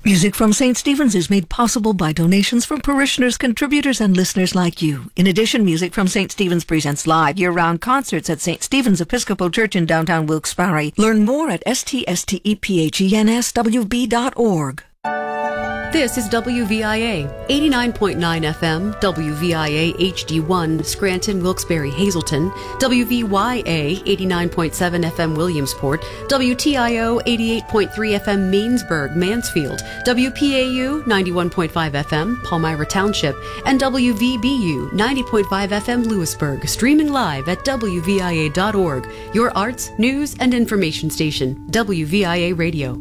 Music from St. Stephen's is made possible by donations from parishioners, contributors, and listeners like you. In addition, Music from St. Stephen's presents live year-round concerts at St. Stephen's Episcopal Church in downtown Wilkes-Barre. Learn more at ststephenswb.org. This is WVIA, 89.9 FM, WVIA HD1, Scranton, Wilkes-Barre, Hazleton, WVYA, 89.7 FM, Williamsport, WTIO, 88.3 FM, Mainsburg, Mansfield, WPAU, 91.5 FM, Palmyra Township, and WVBU, 90.5 FM, Lewisburg, streaming live at WVIA.org, your arts, news, and information station, WVIA Radio.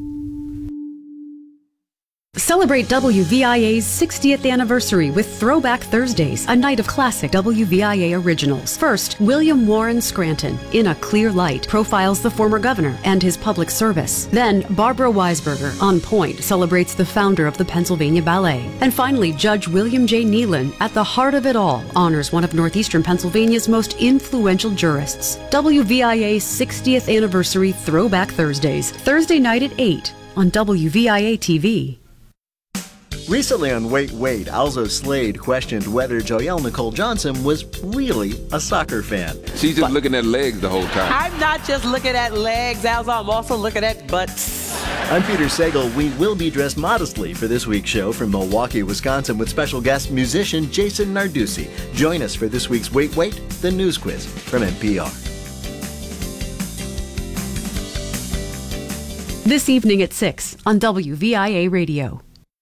Celebrate WVIA's 60th anniversary with Throwback Thursdays, a night of classic WVIA originals. First, William Warren Scranton, In a Clear Light, profiles the former governor and his public service. Then, Barbara Weisberger, On Point, celebrates the founder of the Pennsylvania Ballet. And finally, Judge William J. Nealon, At the Heart of It All, honors one of northeastern Pennsylvania's most influential jurists. WVIA's 60th anniversary Throwback Thursdays, Thursday night at 8 on WVIA TV. Recently on Wait, Alzo Slade questioned whether Joelle Nicole Johnson was really a soccer fan. She's just looking at legs the whole time. I'm not just looking at legs, Alzo. I'm also looking at butts. I'm Peter Sagal. We will be dressed modestly for this week's show from Milwaukee, Wisconsin, with special guest musician Jason Narducci. Join us for this week's Wait, the news quiz from NPR. This evening at 6 on WVIA Radio.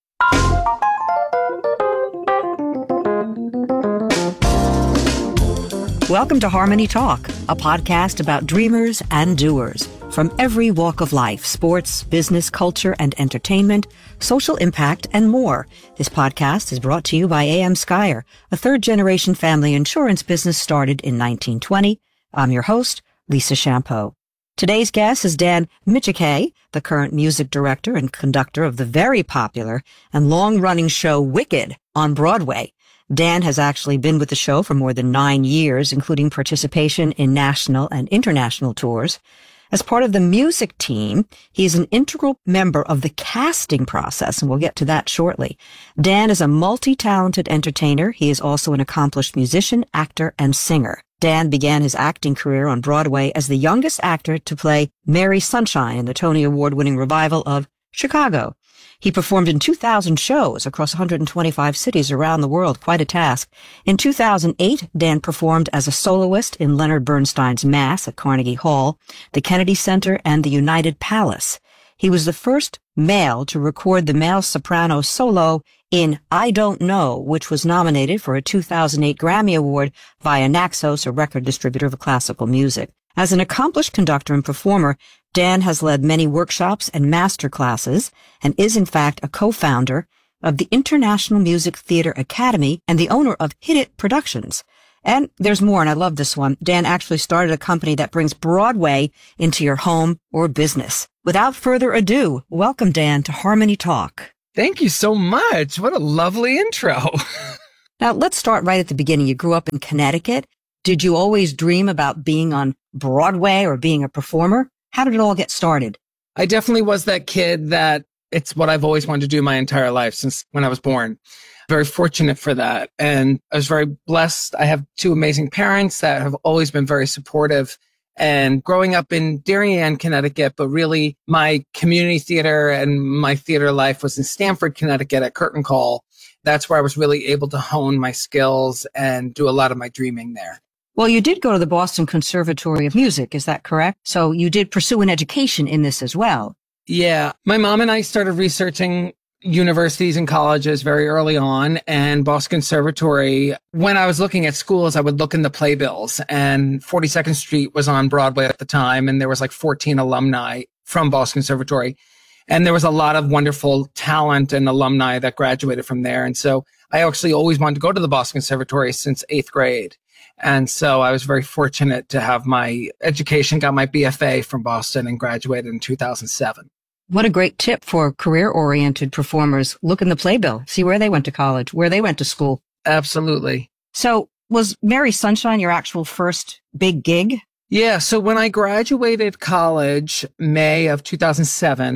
Welcome to Harmony Talk, a podcast about dreamers and doers from every walk of life: sports, business, culture, and entertainment, social impact, and more. This podcast is brought to you by A.M. Skyer, a third-generation family insurance business started in 1920. I'm your host, Lisa Champeau. Today's guest is Dan Michiquet, the current music director and conductor of the very popular and long-running show Wicked on Broadway. Dan has actually been with the show for more than 9 years, including participation in national and international tours. As part of the music team, he is an integral member of the casting process, and we'll get to that shortly. Dan is a multi-talented entertainer. He is also an accomplished musician, actor, and singer. Dan began his acting career on Broadway as the youngest actor to play Mary Sunshine in the Tony Award-winning revival of Chicago. He performed in 2,000 shows across 125 cities around the world, quite a task. In 2008, Dan performed as a soloist in Leonard Bernstein's Mass at Carnegie Hall, the Kennedy Center, and the United Palace. He was the first male to record the male soprano solo in I Don't Know, which was nominated for a 2008 Grammy Award via Naxos, a record distributor of classical music. As an accomplished conductor and performer, Dan has led many workshops and master classes and is, in fact, a co-founder of the International Music Theater Academy and the owner of Hit It Productions. And there's more, and I love this one. Dan actually started a company that brings Broadway into your home or business. Without further ado, welcome, Dan, to Harmony Talk. Thank you so much. What a lovely intro. Now, let's start right at the beginning. You grew up in Connecticut. Did you always dream about being on Broadway or being a performer? How did it all get started? I definitely was that kid that it's what I've always wanted to do my entire life since when I was born. Very fortunate for that. And I was very blessed. I have two amazing parents that have always been very supportive. And growing up in Darien, Connecticut, but really my community theater and my theater life was in Stamford, Connecticut at Curtain Call. That's where I was really able to hone my skills and do a lot of my dreaming there. Well, you did go to the Boston Conservatory of Music, is that correct? So you did pursue an education in this as well. Yeah. My mom and I started researching universities and colleges very early on, and Boston Conservatory. When I was looking at schools, I would look in the playbills, and 42nd Street was on Broadway at the time, and there was like 14 alumni from Boston Conservatory. And there was a lot of wonderful talent and alumni that graduated from there. And so I actually always wanted to go to the Boston Conservatory since 8th grade. And so I was very fortunate to have my education, got my BFA from Boston and graduated in 2007. What a great tip for career-oriented performers. Look in the playbill, see where they went to college, where they went to school. Absolutely. So was Mary Sunshine your actual first big gig? Yeah. So when I graduated college, May of 2007,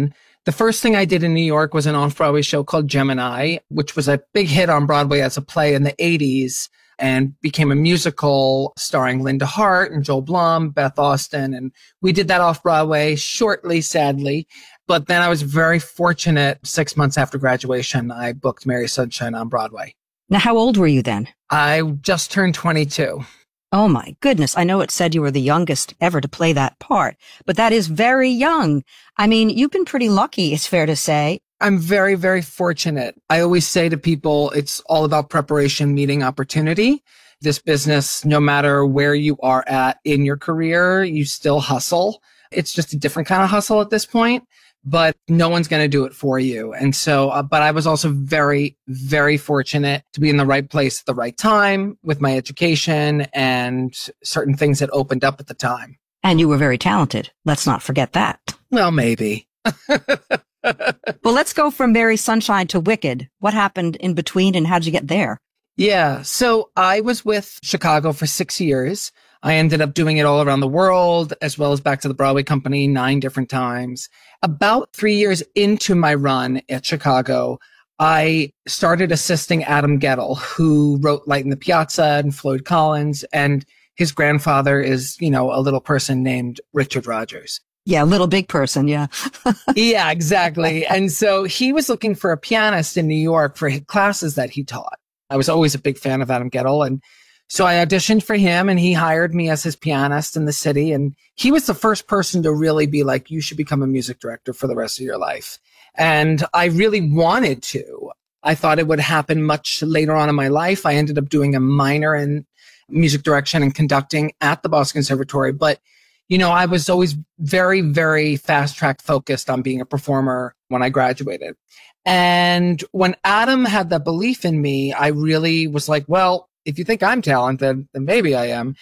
The first thing I did in New York was an off-Broadway show called Gemini, which was a big hit on Broadway as a play in the 80s and became a musical starring Linda Hart and Joel Blum, Beth Austin. And we did that off-Broadway shortly, sadly. But then I was very fortunate. 6 months after graduation, I booked Mary Sunshine on Broadway. Now, how old were you then? I just turned 22. Oh my goodness. I know it said you were the youngest ever to play that part, but that is very young. I mean, you've been pretty lucky, it's fair to say. I'm very, very fortunate. I always say to people, it's all about preparation, meeting opportunity. This business, no matter where you are at in your career, you still hustle. It's just a different kind of hustle at this point, but no one's going to do it for you. And so, but I was also very, very fortunate to be in the right place at the right time with my education and certain things that opened up at the time. And you were very talented. Let's not forget that. Well, maybe. Well, let's go from Mary Sunshine to Wicked. What happened in between and how'd you get there? Yeah. So I was with Chicago for 6 years. I ended up doing it all around the world, as well as back to the Broadway company 9 different times. About 3 years into my run at Chicago, I started assisting Adam Guettel, who wrote Light in the Piazza and Floyd Collins. And his grandfather is, a little person named Richard Rodgers. Yeah, little big person. Yeah. Yeah, exactly. And so he was looking for a pianist in New York for classes that he taught. I was always a big fan of Adam Guettel. And so I auditioned for him and he hired me as his pianist in the city. And he was the first person to really be like, you should become a music director for the rest of your life. And I really wanted to. I thought it would happen much later on in my life. I ended up doing a minor in music direction and conducting at the Boston Conservatory. But I was always very, very fast track focused on being a performer when I graduated. And when Adam had that belief in me, I really was like, well, if you think I'm talented, then maybe I am.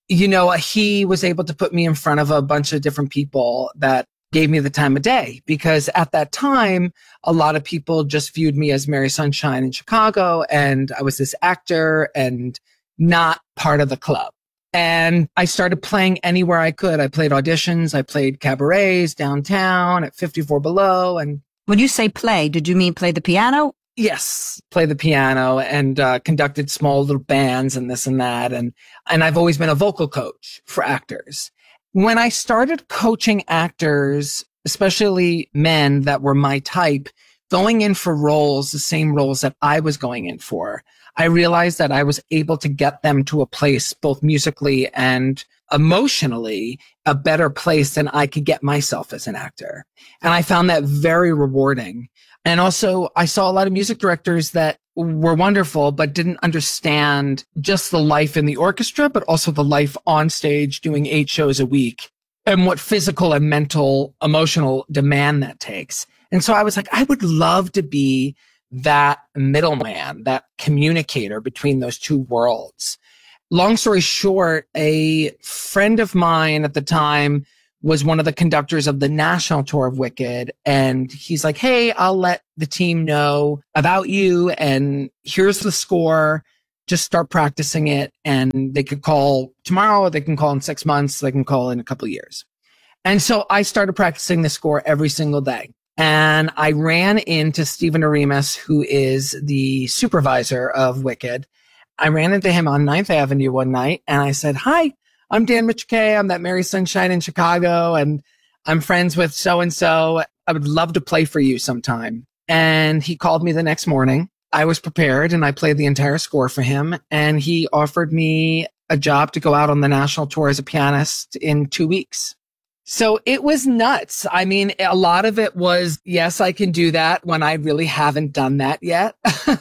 He was able to put me in front of a bunch of different people that gave me the time of day, because at that time, a lot of people just viewed me as Mary Sunshine in Chicago. And I was this actor and not part of the club. And I started playing anywhere I could. I played auditions. I played cabarets downtown at 54 Below. And when you say play, did you mean play the piano? Yes, play the piano and conducted small little bands and this and that. And I've always been a vocal coach for actors. When I started coaching actors, especially men that were my type, going in for roles, the same roles that I was going in for, I realized that I was able to get them to a place, both musically and emotionally, a better place than I could get myself as an actor. And I found that very rewarding. And also, I saw a lot of music directors that were wonderful, but didn't understand just the life in the orchestra, but also the life on stage doing 8 shows a week and what physical and mental, emotional demand that takes. And so I was like, I would love to be that middleman, that communicator between those two worlds. Long story short, a friend of mine at the time was one of the conductors of the national tour of Wicked. And he's like, hey, I'll let the team know about you. And here's the score. Just start practicing it. And they could call tomorrow. They can call in 6 months. They can call in a couple of years. And so I started practicing the score every single day. And I ran into Stephen Arimas, who is the supervisor of Wicked. I ran into him on 9th Avenue one night and I said, hi, I'm Dan McKay. I'm that Mary Sunshine in Chicago and I'm friends with so-and-so. I would love to play for you sometime. And he called me the next morning. I was prepared and I played the entire score for him. And he offered me a job to go out on the national tour as a pianist in 2 weeks. So it was nuts. I mean, a lot of it was, yes, I can do that when I really haven't done that yet.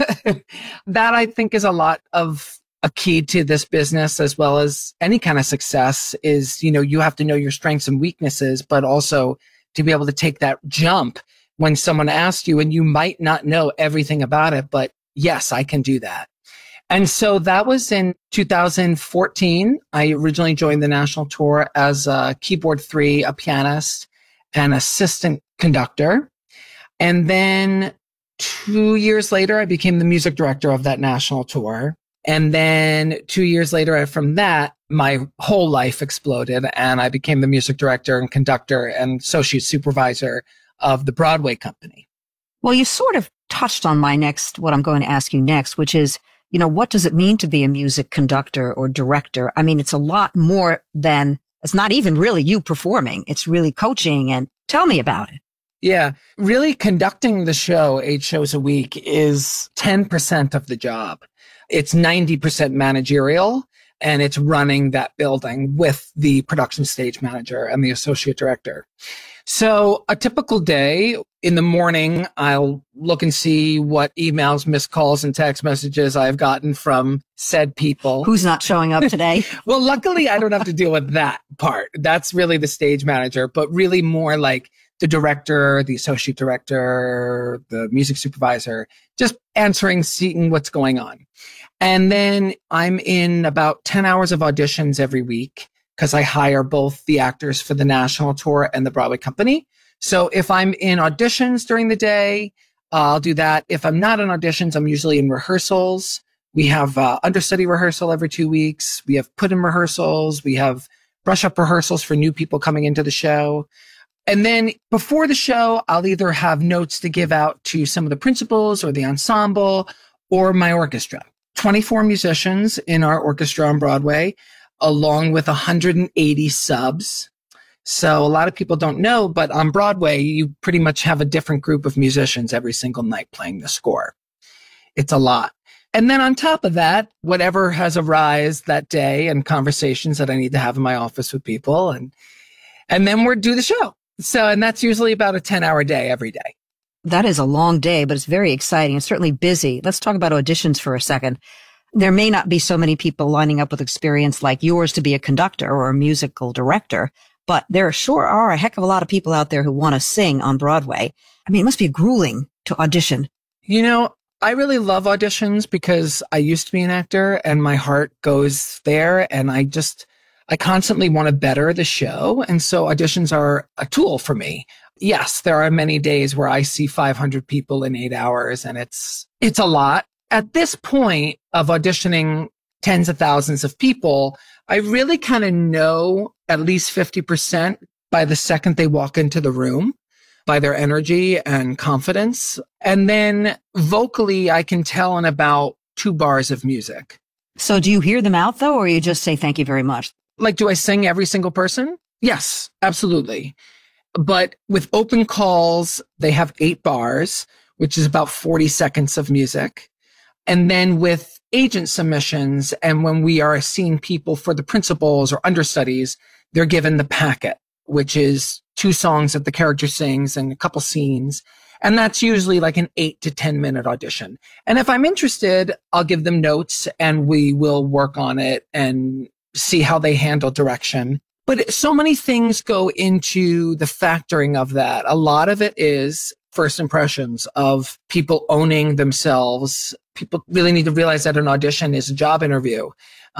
That I think is a lot of a key to this business, as well as any kind of success is, you have to know your strengths and weaknesses, but also to be able to take that jump when someone asks you and you might not know everything about it, but yes, I can do that. And so that was in 2014. I originally joined the national tour as a keyboard 3, a pianist, and assistant conductor. And then 2 years later, I became the music director of that national tour. And then 2 years later from that, my whole life exploded and I became the music director and conductor and associate supervisor of the Broadway company. Well, you sort of touched on what I'm going to ask you next, which is, what does it mean to be a music conductor or director? I mean, it's a lot more than, it's not even really you performing. It's really coaching. And tell me about it. Yeah, really conducting the show 8 shows a week is 10% of the job. It's 90% managerial, and it's running that building with the production stage manager and the associate director. So a typical day, in the morning, I'll look and see what emails, missed calls, and text messages I've gotten from said people. Who's not showing up today? Well, luckily, I don't have to deal with that part. That's really the stage manager, but really more like the director, the associate director, the music supervisor, just answering, seeing what's going on. And then I'm in about 10 hours of auditions every week because I hire both the actors for the national tour and the Broadway company. So if I'm in auditions during the day, I'll do that. If I'm not in auditions, I'm usually in rehearsals. We have understudy rehearsal every 2 weeks. We have put-in rehearsals. We have brush-up rehearsals for new people coming into the show. And then before the show, I'll either have notes to give out to some of the principals or the ensemble or my orchestra. 24 musicians in our orchestra on Broadway, along with 180 subs. So a lot of people don't know, but on Broadway, you pretty much have a different group of musicians every single night playing the score. It's a lot. And then on top of that, whatever has arisen that day and conversations that I need to have in my office with people. And then we're do the show. So, and that's usually about a 10-hour day every day. That is a long day, but it's very exciting. It's certainly busy. Let's talk about auditions for a second. There may not be so many people lining up with experience like yours to be a conductor or a musical director, but there sure are a heck of a lot of people out there who want to sing on Broadway. I mean, it must be grueling to audition. I really love auditions because I used to be an actor and my heart goes there, and I constantly want to better the show. And so auditions are a tool for me. Yes, there are many days where I see 500 people in 8 hours, and it's a lot. At this point of auditioning tens of thousands of people, I really kind of know at least 50% by the second they walk into the room, by their energy and confidence. And then vocally, I can tell in about 2 bars of music. So do you hear them out though, or you just say, thank you very much? Like, do I sing every single person? Yes, absolutely. But with open calls, they have 8 bars, which is about 40 seconds of music. And then with agent submissions, and when we are seeing people for the principals or understudies, they're given the packet, which is 2 songs that the character sings and a couple scenes. And that's usually like an 8 to 10 minute audition. And if I'm interested, I'll give them notes and we will work on it and see how they handle direction. But so many things go into the factoring of that. A lot of it is first impressions of people owning themselves. People really need to realize that an audition is a job interview.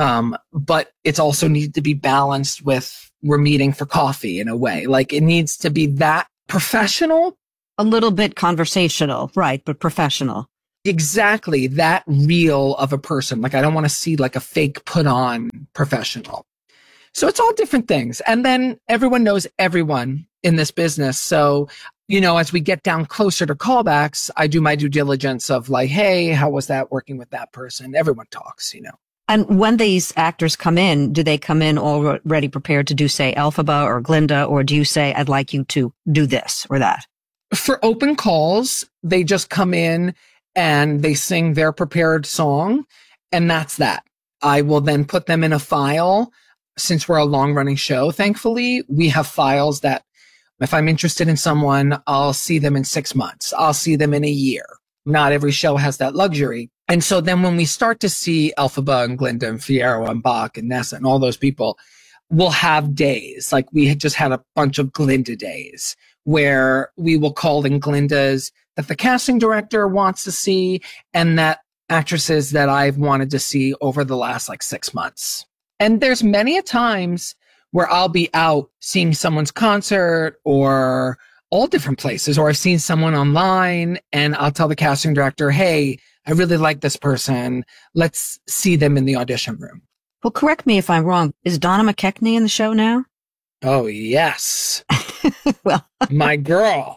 But it's also needs to be balanced with we're meeting for coffee in a way. Like, it needs to be that professional. A little bit conversational, right, but professional. Exactly. That real of a person. Like, I don't want to see like a fake put on professional. So it's all different things. And then everyone knows everyone in this business. So, as we get down closer to callbacks, I do my due diligence of like, hey, how was that working with that person? Everyone talks, And when these actors come in, do they come in already prepared to do, say, Elphaba or Glinda, or do you say, I'd like you to do this or that? For open calls, they just come in and they sing their prepared song, and that's that. I will then put them in a file. Since we're a long-running show, thankfully, we have files that if I'm interested in someone, I'll see them in 6 months. I'll see them in a year. Not every show has that luxury. And so then when we start to see Elphaba and Glinda and Fiyero and Bach and Nessa and all those people, we'll have days. Like, we had just had a bunch of Glinda days where we will call in Glindas that the casting director wants to see and that actresses that I've wanted to see over the last 6 months. And there's many a times where I'll be out seeing someone's concert or all different places, or I've seen someone online and I'll tell the casting director, hey, I really like this person. Let's see them in the audition room. Well, correct me if I'm wrong. Is Donna McKechnie in the show now? Oh, yes. Well, my girl.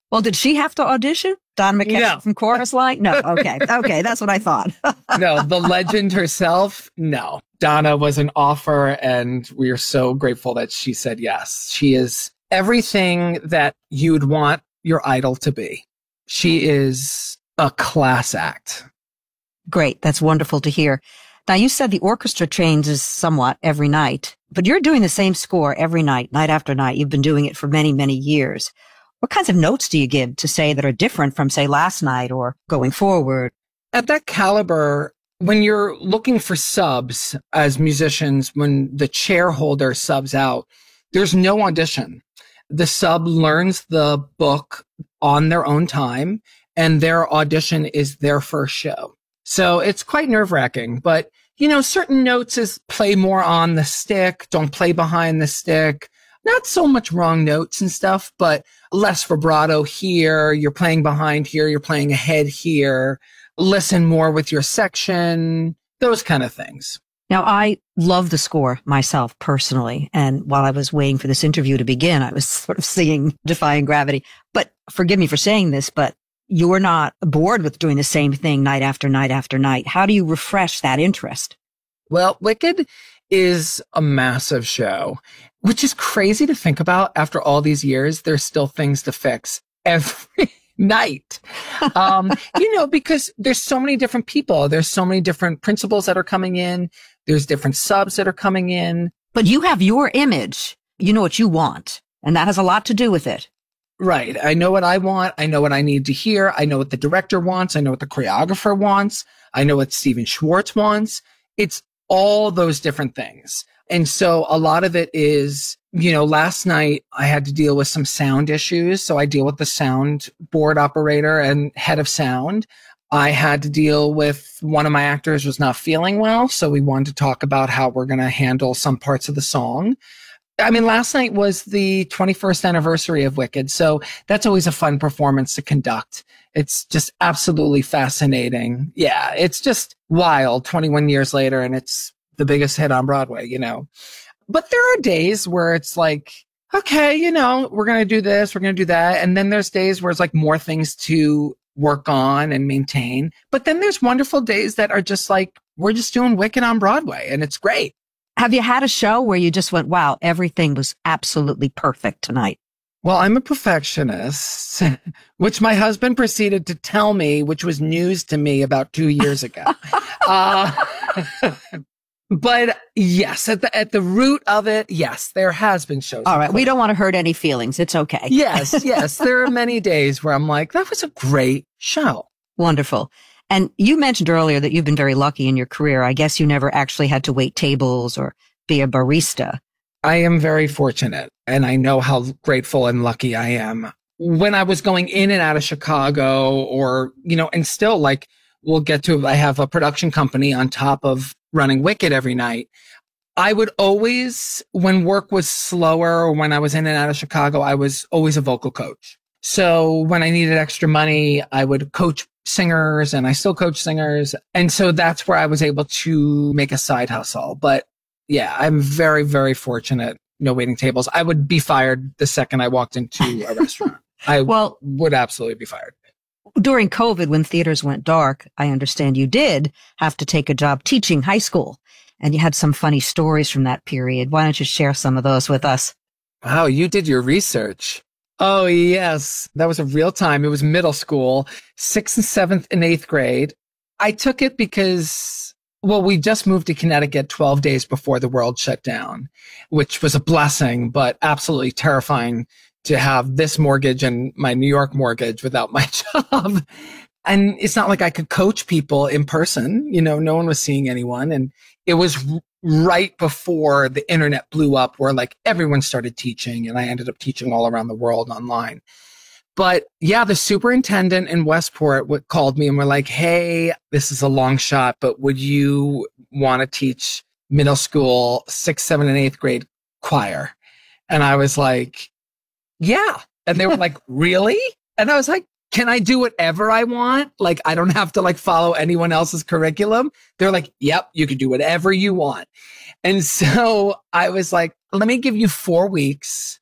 Well, did she have to audition? Donna McKenzie No. from Chorus Line? No. Okay. Okay. That's what I thought. No, the legend herself, no. Donna was an offer, and we are so grateful that she said yes. She is everything that you'd want your idol to be. She is a class act. Great. That's wonderful to hear. Now, you said the orchestra changes somewhat every night, but you're doing the same score every night, night after night. You've been doing it for many, many years. What kinds of notes do you give to say that are different from, say, last night or going forward? At that caliber, when you're looking for subs as musicians, when the chair holder subs out, there's no audition. The sub learns the book on their own time, and their audition is their first show. So it's quite nerve-wracking, but, certain notes is play more on the stick, don't play behind the stick. Not so much wrong notes and stuff, but less vibrato here. You're playing behind here. You're playing ahead here. Listen more with your section, those kind of things. Now, I love the score myself personally. And while I was waiting for this interview to begin, I was sort of singing Defying Gravity. But forgive me for saying this, but you're not bored with doing the same thing night after night after night. How do you refresh that interest? Well, Wicked is a massive show, which is crazy to think about. After all these years, there's still things to fix every night. Because there's so many different people. There's so many different principals that are coming in. There's different subs that are coming in. But you have your image. You know what you want. And that has a lot to do with it. Right. I know what I want. I know what I need to hear. I know what the director wants. I know what the choreographer wants. I know what Steven Schwartz wants. It's all those different things. And so a lot of it is, last night I had to deal with some sound issues. So I deal with the sound board operator and head of sound. I had to deal with one of my actors was not feeling well. So we wanted to talk about how we're going to handle some parts of the song. I mean, last night was the 21st anniversary of Wicked. So that's always a fun performance to conduct. It's just absolutely fascinating. Yeah, it's just wild 21 years later, and it's the biggest hit on Broadway, But there are days where it's like, okay, we're going to do this, we're going to do that. And then there's days where it's like more things to work on and maintain. But then there's wonderful days that are just like, we're just doing Wicked on Broadway, and it's great. Have you had a show where you just went, wow, everything was absolutely perfect tonight? Well, I'm a perfectionist, which my husband proceeded to tell me, which was news to me about 2 years ago. But yes, at the root of it, yes, there has been shows. All right. We don't want to hurt any feelings. It's okay. Yes. There are many days where I'm like, that was a great show. Wonderful. And you mentioned earlier that you've been very lucky in your career. I guess you never actually had to wait tables or be a barista. I am very fortunate, and I know how grateful and lucky I am. When I was going in and out of Chicago or, and still we'll get to, I have a production company on top of running Wicked every night. I would always, when work was slower or when I was in and out of Chicago, I was always a vocal coach. So when I needed extra money, I would coach singers, and I still coach singers. And so that's where I was able to make a side hustle. But yeah, I'm very, very fortunate. No waiting tables. I would be fired the second I walked into a restaurant. I would absolutely be fired. During COVID, when theaters went dark, I understand you did have to take a job teaching high school, and you had some funny stories from that period. Why don't you share some of those with us? Wow, you did your research. Oh, yes. That was a real time. It was middle school, 6th and 7th and 8th grade. I took it because, we just moved to Connecticut 12 days before the world shut down, which was a blessing, but absolutely terrifying to have this mortgage and my New York mortgage without my job. And it's not like I could coach people in person. No one was seeing anyone. And it was right before the internet blew up where everyone started teaching, and I ended up teaching all around the world online. But yeah, the superintendent in Westport called me and were like, hey, this is a long shot, but would you want to teach middle school 6th, 7th, and 8th grade choir? And I was like, yeah. And they were like, really? And I was like, can I do whatever I want? I don't have to follow anyone else's curriculum. They're like, yep, you can do whatever you want. And so I was like, let me give you 4 weeks.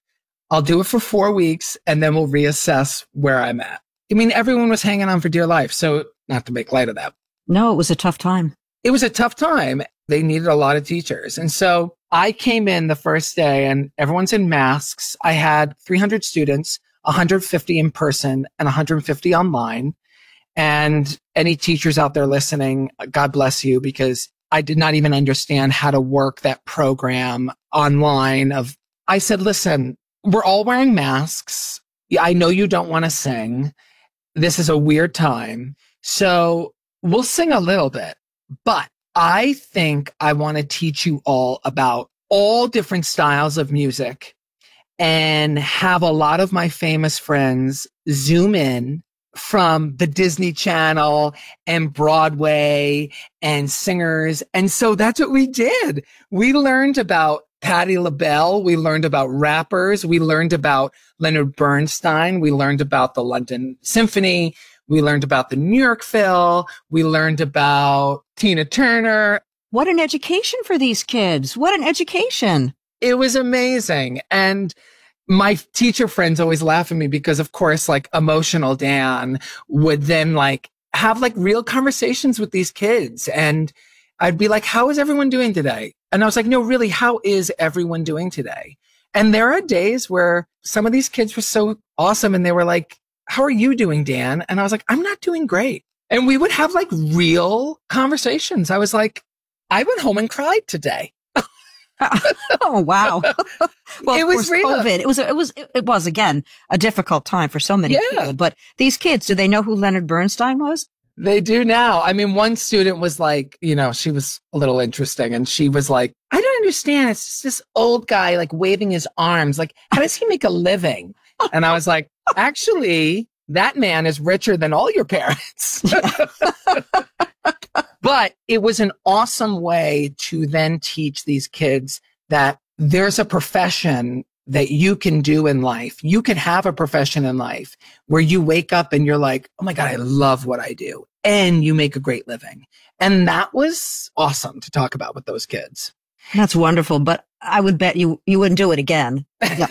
I'll do it for 4 weeks and then we'll reassess where I'm at. I mean, everyone was hanging on for dear life. So not to make light of that. No, it was a tough time. It was a tough time. They needed a lot of teachers. And so I came in the first day and everyone's in masks. I had 300 students, 150 in person and 150 online. And any teachers out there listening, God bless you, because I did not even understand how to work that program online I said, listen, we're all wearing masks. I know you don't want to sing. This is a weird time. So we'll sing a little bit, but I think I want to teach you all about all different styles of music and have a lot of my famous friends zoom in from the Disney Channel and Broadway and singers. And so that's what we did. We learned about Patti LaBelle. We learned about rappers. We learned about Leonard Bernstein. We learned about the London Symphony. We learned about the New York Phil. We learned about Tina Turner. What an education for these kids. What an education. It was amazing. And my teacher friends always laugh at me because, of course, like emotional Dan would then like have like real conversations with these kids. And I'd be like, how is everyone doing today? And I was like, no, really, how is everyone doing today? And there are days where some of these kids were so awesome and they were like, how are you doing, Dan? And I was like, I'm not doing great. And we would have like real conversations. I was like, I went home and cried today. Oh, wow. Well, it was real. COVID. It was again, a difficult time for so many people. But these kids, do they know who Leonard Bernstein was? They do now. I mean, one student was like, she was a little interesting and she was like, I don't understand. It's just this old guy like waving his arms. Like, how does he make a living? And I was like, actually, that man is richer than all your parents. But it was an awesome way to then teach these kids that there's a profession that you can do in life. You can have a profession in life where you wake up and you're like, oh my God, I love what I do. And you make a great living. And that was awesome to talk about with those kids. That's wonderful. But I would bet you wouldn't do it again.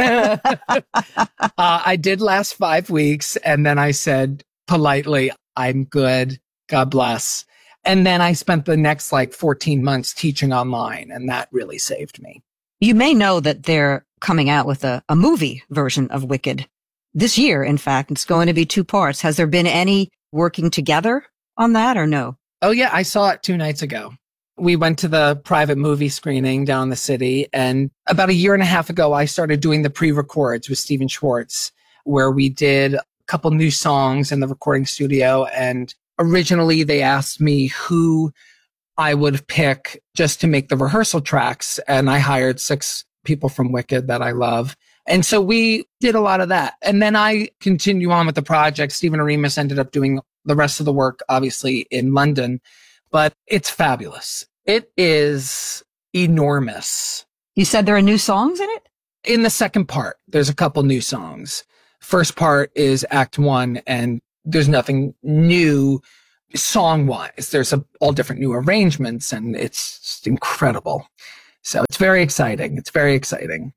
I did last 5 weeks. And then I said politely, I'm good. God bless. And then I spent the next like 14 months teaching online. And that really saved me. You may know that they're coming out with a movie version of Wicked this year. In fact, it's going to be 2 parts. Has there been any working together on that or no? Oh, yeah. I saw it 2 nights ago. We went to the private movie screening down the city. And about 1.5 years ago, I started doing the pre-records with Stephen Schwartz, where we did a couple new songs in the recording studio. And originally they asked me who I would pick just to make the rehearsal tracks. And I hired 6 people from Wicked that I love. And so we did a lot of that. And then I continue on with the project. Stephen Aremus ended up doing the rest of the work, obviously, in London. But it's fabulous. It is enormous. You said there are new songs in it? In the second part, there's a couple new songs. First part is Act 1, and there's nothing new song-wise. There's all different new arrangements, and it's just incredible. So it's very exciting. It's very exciting.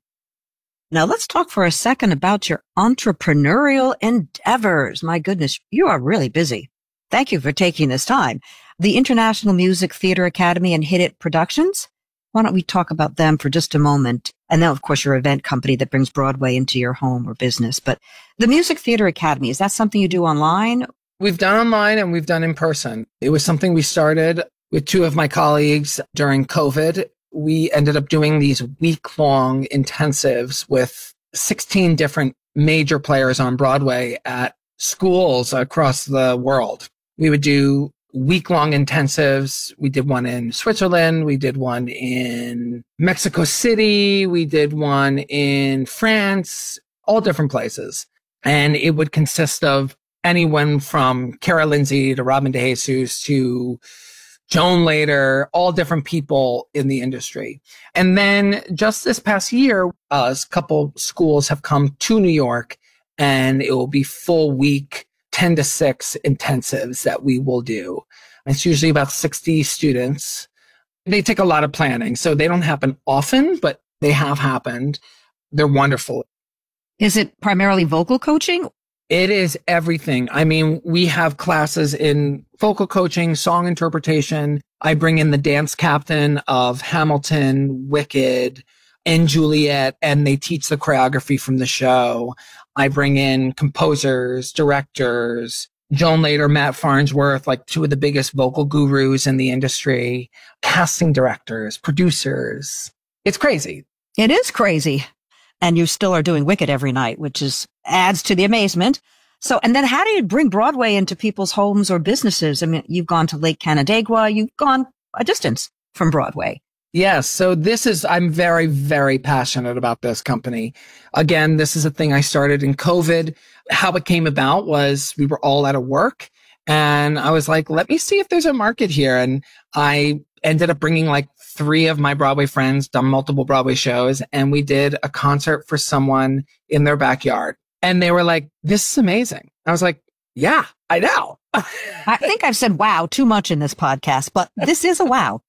Now let's talk for a second about your entrepreneurial endeavors. My goodness, you are really busy. Thank you for taking this time. The International Music Theater Academy and Hit It Productions. Why don't we talk about them for just a moment? And then, of course, your event company that brings Broadway into your home or business. But the Music Theater Academy, is that something you do online? We've done online and we've done in person. It was something we started with 2 of my colleagues during COVID. We ended up doing these week-long intensives with 16 different major players on Broadway at schools across the world. We would do week-long intensives. We did one in Switzerland. We did one in Mexico City. We did one in France, all different places. And it would consist of anyone from Cara Lindsay to Robin DeJesus to Joan Lader, all different people in the industry. And then just this past year, a couple schools have come to New York, and it will be full week 10 to 6 intensives that we will do. It's usually about 60 students. They take a lot of planning, so they don't happen often, but they have happened. They're wonderful. Is it primarily vocal coaching? It is everything. I mean, we have classes in vocal coaching, song interpretation. I bring in the dance captain of Hamilton, Wicked, and Juliet, and they teach the choreography from the show. I bring in composers, directors, Joan Lader, Matt Farnsworth, like two of the biggest vocal gurus in the industry, casting directors, producers. It's crazy. It is crazy. And you still are doing Wicked every night, which adds to the amazement. So, and then how do you bring Broadway into people's homes or businesses? I mean, you've gone to Lake Canandaigua, you've gone a distance from Broadway. Yes. So I'm very, very passionate about this company. Again, this is a thing I started in COVID. How it came about was we were all out of work and I was like, let me see if there's a market here. And I ended up bringing like 3 of my Broadway friends, done multiple Broadway shows, and we did a concert for someone in their backyard. And they were like, this is amazing. I was like, yeah, I know. I think I've said wow too much in this podcast, but this is a wow.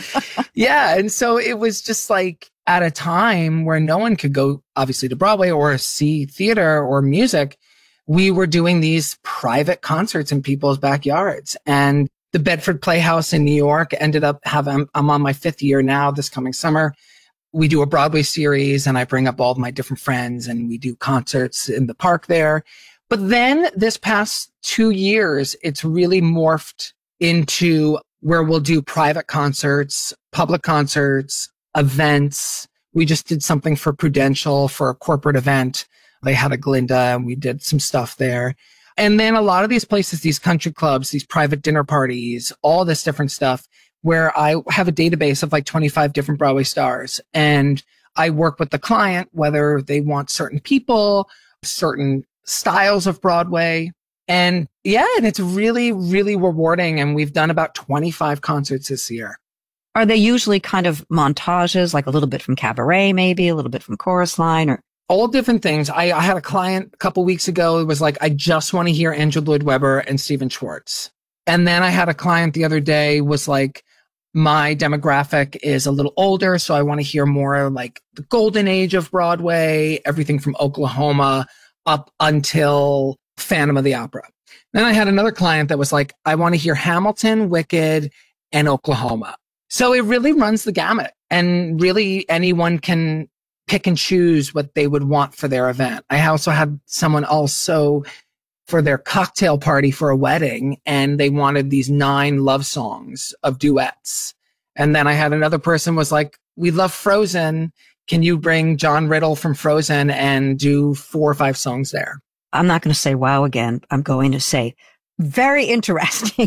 Yeah. And so it was just like at a time where no one could go obviously to Broadway or see theater or music. We were doing these private concerts in people's backyards, and the Bedford Playhouse in New York ended up I'm on my 5th year now this coming summer. We do a Broadway series and I bring up all of my different friends and we do concerts in the park there. But then this past 2 years, it's really morphed into where we'll do private concerts, public concerts, events. We just did something for Prudential for a corporate event. They had a Glinda and we did some stuff there. And then a lot of these places, these country clubs, these private dinner parties, all this different stuff where I have a database of like 25 different Broadway stars. And I work with the client, whether they want certain people, certain styles of Broadway. And yeah, and it's really, really rewarding. And we've done about 25 concerts this year. Are they usually kind of montages, like a little bit from Cabaret, maybe a little bit from Chorus Line, or? All different things. I had a client a couple weeks ago. It was like, I just want to hear Andrew Lloyd Webber and Stephen Schwartz. And then I had a client the other day was like, my demographic is a little older, so I want to hear more like the golden age of Broadway, everything from Oklahoma up until Phantom of the Opera. Then I had another client that was like, I want to hear Hamilton, Wicked, and Oklahoma. So it really runs the gamut, and really anyone can pick and choose what they would want for their event. I also had someone also for their cocktail party for a wedding, and they wanted these 9 love songs of duets. And then I had another person was like, we love Frozen. Can you bring John Riddle from Frozen and do 4 or 5 songs there? I'm not going to say wow again. I'm going to say very interesting.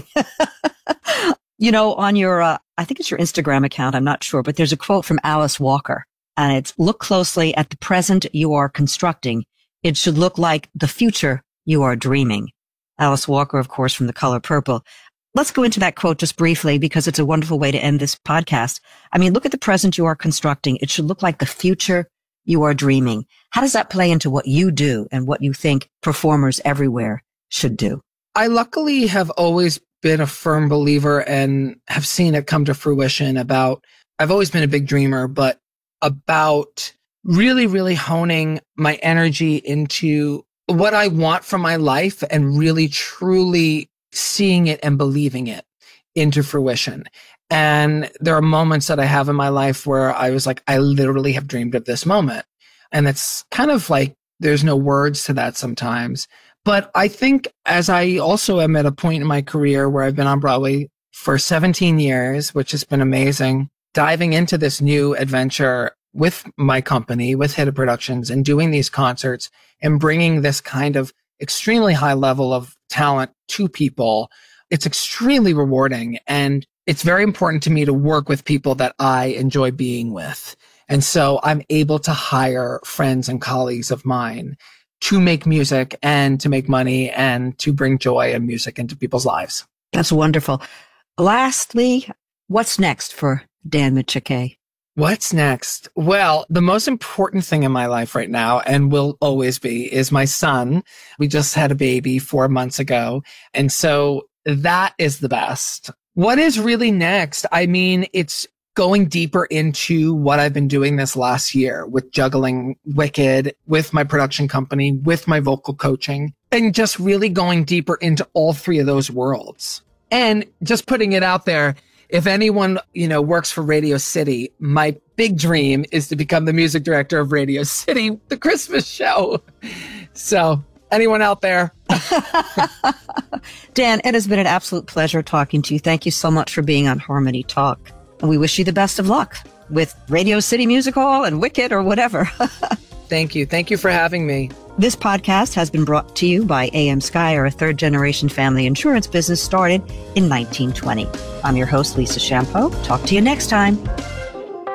You know, on your, I think it's your Instagram account. I'm not sure, but there's a quote from Alice Walker. And it's, look closely at the present you are constructing. It should look like the future you are dreaming. Alice Walker, of course, from The Color Purple. Let's go into that quote just briefly because it's a wonderful way to end this podcast. I mean, look at the present you are constructing. It should look like the future you are dreaming. How does that play into what you do and what you think performers everywhere should do? I luckily have always been a firm believer and have seen it come to fruition I've always been a big dreamer, but about really, really honing my energy into what I want from my life and really, truly seeing it and believing it into fruition. And there are moments that I have in my life where I was like, I literally have dreamed of this moment. And it's kind of like, there's no words to that sometimes. But I think as I also am at a point in my career where I've been on Broadway for 17 years, which has been amazing, diving into this new adventure with my company, with Hidden Productions, and doing these concerts and bringing this kind of extremely high level of talent to people. It's extremely rewarding. And it's very important to me to work with people that I enjoy being with. And so I'm able to hire friends and colleagues of mine to make music and to make money and to bring joy and music into people's lives. That's wonderful. Lastly, what's next for Dan Mitchell? What's next? Well, the most important thing in my life right now, and will always be, is my son. We just had a baby 4 months ago. And so that is the best. What is really next? I mean, it's going deeper into what I've been doing this last year with juggling Wicked, with my production company, with my vocal coaching, and just really going deeper into all three of those worlds. And just putting it out there, if anyone, works for Radio City, my big dream is to become the music director of Radio City, the Christmas show. So anyone out there? Dan, it has been an absolute pleasure talking to you. Thank you so much for being on Harmony Talk. And we wish you the best of luck with Radio City Music Hall and Wicked or whatever. Thank you. Thank you for having me. This podcast has been brought to you by AM Skyer, a third-generation family insurance business started in 1920. I'm your host, Lisa Shampo. Talk to you next time.